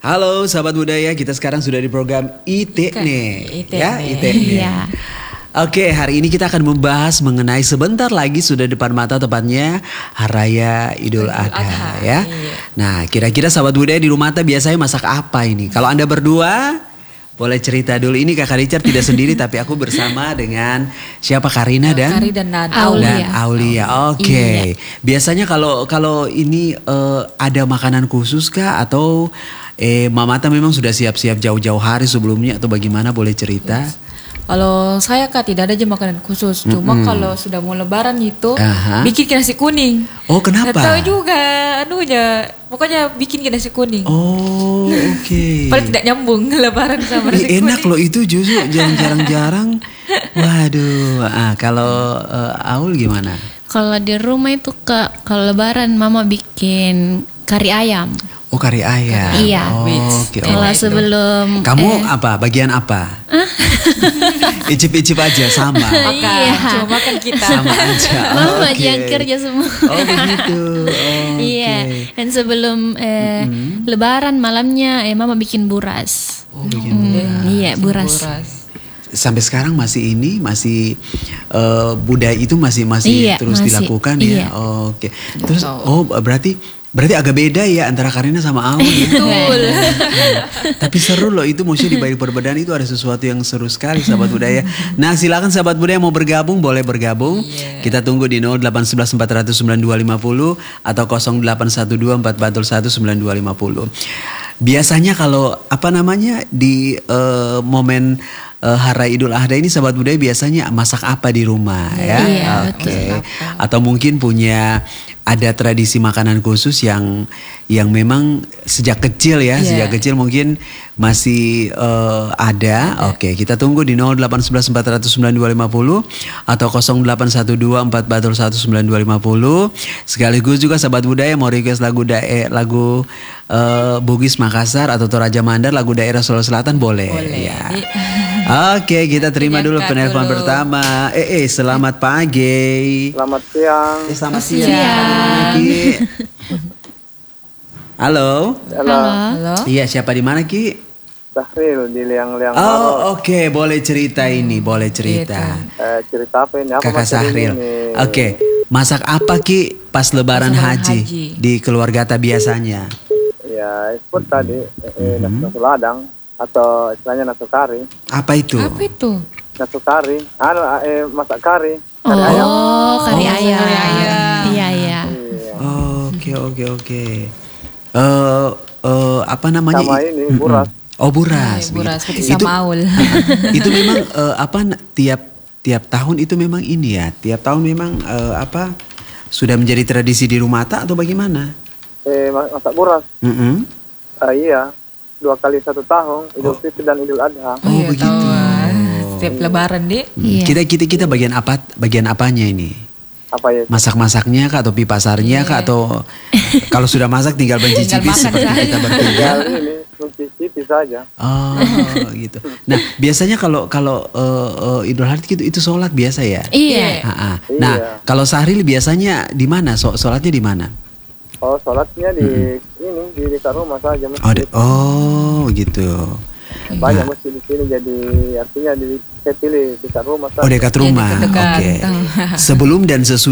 Halo sahabat budaya, kita sekarang sudah di program ITNE. Ya, ITNE. Iya. Oke, hari ini kita akan membahas mengenai sebentar lagi sudah depan mata tepatnya Hari Raya Idul Adha ya. Iya. Nah, kira-kira sahabat budaya di rumah biasanya masak apa ini? Kalau Anda berdua boleh cerita dulu. Ini Kakak Richard tidak sendiri tapi aku bersama dengan siapa? Karina dan Kari dan Aulia. Oke. Biasanya kalau ini ada makanan khusus kah atau Mamata memang sudah siap-siap jauh-jauh hari sebelumnya atau bagaimana, boleh cerita? Kalau saya Kak tidak ada aja makanan khusus. Cuma kalau sudah mau lebaran itu bikin nasi kuning. Oh, kenapa? Nggak tahu juga anunya. Pokoknya bikin nasi kuning. Oh, oke. Paling tidak nyambung lebaran sama nasi kuning. Enak loh itu justru jarang-jarang. Waduh. Kalau Aul gimana? Kalau di rumah itu Kak, kalau lebaran mama bikin kari ayam. Oh, kari ayam. Iya. Oke. Kalau sebelum Kamu apa? Bagian apa? Icip-icip aja sama. Makan, cuma makan kita. Sama aja. mama Oke. yang kerja semua. Oh begitu. Iya. Dan sebelum lebaran malamnya mama bikin buras. Oh begitu. Iya, buras. Sampai sekarang masih budaya itu masih Iya, terus masih. dilakukan Iya. ya. Oke. Terus berarti agak beda ya antara Karina sama Aul ya. Betul. Tapi seru loh itu, maksudnya di balik perbedaan itu ada sesuatu yang seru sekali sahabat budaya. Nah, silakan sahabat budaya mau bergabung boleh bergabung. Kita tunggu di 0811 400 9250 atau 0812 441 9250. Biasanya kalau di momen Hari Idul Adha ini sahabat budaya biasanya masak apa di rumah ya? Iya, Oke. Atau mungkin punya ada tradisi makanan khusus yang memang sejak kecil ya, sejak kecil mungkin masih ada. Oke, kita tunggu di 0811 400 9250 atau 0812 441 9250. Sekaligus juga sahabat budaya mau request lagu Bugis Makassar atau Toraja Mandar, lagu daerah Sulawesi Selatan boleh. Ya. Oke, kita terima dulu penelpon pertama. Selamat pagi. Selamat siang. Selamat siang. Ki. Halo. Halo. Iya, siapa di mana Ki? Sahril di Liang-Liang. Oh, oke, boleh cerita ini, boleh cerita. Cerita apa ini? Apa Kakak materi Sahril. ini? Oke, masak apa Ki pas lebaran haji di keluarga ta biasanya? Ya, ikut tadi nasi ladang atau istilahnya nasi kari. Apa itu? Apa itu? Nasi kari. Masak kari. Oh, ayam. kari ayam. Kari ayam. Iya. Iya. Oke. Apa namanya? Sama ini buras. Oh, buras. Buras begitu. seperti sama Aul. Itu memang tiap tahun itu memang ini ya. Tiap tahun memang sudah menjadi tradisi di rumah atau bagaimana? Masak buras. Iya. 2 kali 1 tahun, Idul Fitri dan Idul Adha. Oh, begitu. Setiap lebaran deh. Iya. Kita bagian apanya ini? Apa ya? Masak-masaknya kah atau pipasarnya kah atau kalau sudah masak tinggal mencicipi Tinggal makan seperti saja. kita bertiga? Tinggal ini mencicipi saja. Oh, gitu. Nah, biasanya kalau Idul Adha itu sholat biasa ya? Iya. Nah, Iya. kalau Sahril biasanya di mana? Sholatnya di mana? Oh, sholatnya di dekat rumah saja. Oh, gitu. Banyak masjid di sini, jadi artinya saya pilih dekat rumah saja. Oh, dekat rumah. Dekat. Oke. Sebelum dan sesudah